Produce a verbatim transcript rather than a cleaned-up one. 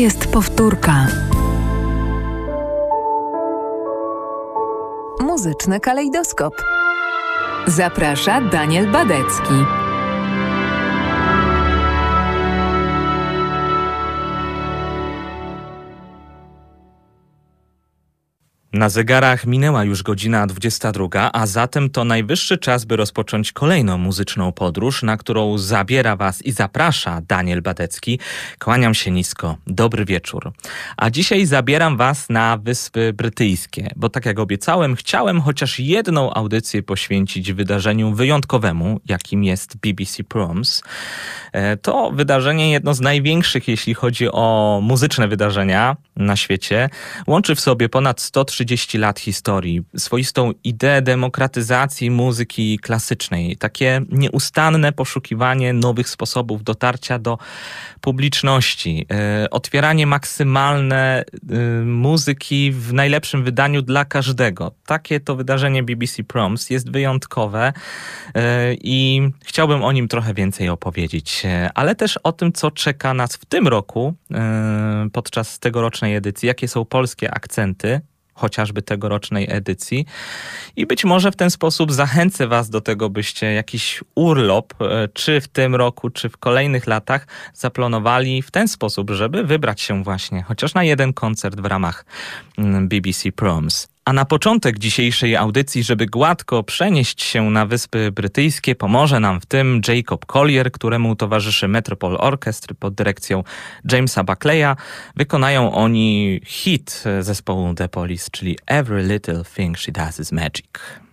jest powtórka. Muzyczny kalejdoskop. Zaprasza Daniel Badecki. Na zegarach minęła już godzina dwudziesta druga, a zatem to najwyższy czas, by rozpocząć kolejną muzyczną podróż, na którą zabiera Was i zaprasza Daniel Badecki. Kłaniam się nisko. Dobry wieczór. A dzisiaj zabieram Was na Wyspy Brytyjskie, bo tak jak obiecałem, chciałem chociaż jedną audycję poświęcić wydarzeniu wyjątkowemu, jakim jest B B C Proms. To wydarzenie jedno z największych, jeśli chodzi o muzyczne wydarzenia na świecie. Łączy w sobie ponad sto trzydzieści lat historii, swoistą ideę demokratyzacji muzyki klasycznej, takie nieustanne poszukiwanie nowych sposobów dotarcia do publiczności, e, otwieranie maksymalne e, muzyki w najlepszym wydaniu dla każdego. Takie to wydarzenie B B C Proms jest wyjątkowe e, i chciałbym o nim trochę więcej opowiedzieć, e, ale też o tym, co czeka nas w tym roku e, podczas tegorocznej edycji, jakie są polskie akcenty, chociażby tegorocznej edycji. I być może w ten sposób zachęcę Was do tego, byście jakiś urlop, czy w tym roku, czy w kolejnych latach zaplanowali w ten sposób, żeby wybrać się właśnie chociaż na jeden koncert w ramach B B C Proms. A na początek dzisiejszej audycji, żeby gładko przenieść się na Wyspy Brytyjskie, pomoże nam w tym Jacob Collier, któremu towarzyszy Metropole Orchestra pod dyrekcją Jamesa Buckleya. Wykonają oni hit zespołu The Police, czyli Every Little Thing She Does Is Magic.